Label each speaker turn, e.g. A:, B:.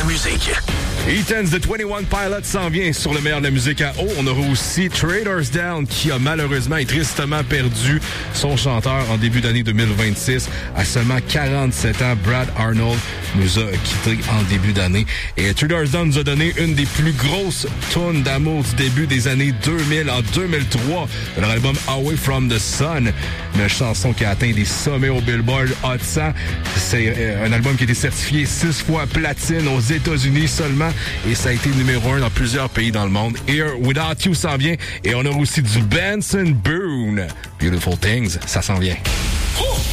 A: musique.
B: Eaton's de 21 Pilots s'en vient sur le meilleur de la musique à eau. On aura aussi Traders Down qui a malheureusement et tristement perdu son chanteur en début d'année 2026. À seulement 47 ans, Brad Arnold nous a quittés en début d'année. Et Traders Down nous a donné une des plus grosses tunes d'amour du début des années 2000 en 2003 de leur album Away from the Sun. Une chanson qui a atteint des sommets au Billboard Hot 100. C'est un album qui a été certifié 6 fois platine aux États-Unis seulement. Et ça a été numéro 1 dans plusieurs pays dans le monde. Here Without You s'en vient. Et on a aussi du Benson Boone. Beautiful Things, ça s'en vient.